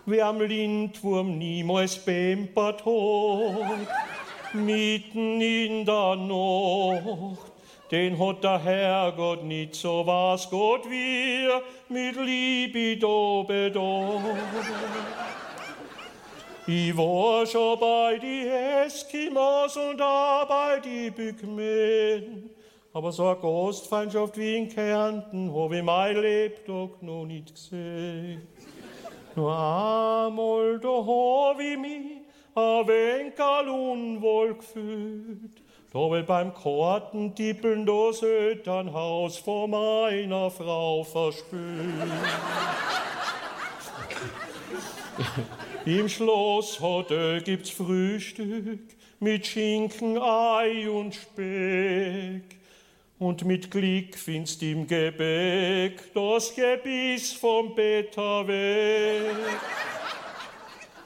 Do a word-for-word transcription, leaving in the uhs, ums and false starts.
wie am Lindwurm niemals bempert hat, mitten in der Nacht. Den hat der Herrgott nicht so was Gott wir mit Liebe da bedacht. Ich war schon bei die Eskimos und auch bei die Pygmäen, aber so eine Gastfreundschaft wie in Kärnten hab ich mein Lebtag noch nicht gesehen. Nur einmal da hab ich mich ein wenig unwohl gefühlt. Da will beim Kartentippeln das Elternhaus von meiner Frau verspült. Im Schloss Hotel gibt's Frühstück mit Schinken, Ei und Speck. Und mit Glück findest im Gebäck das Gebiss vom Better weg.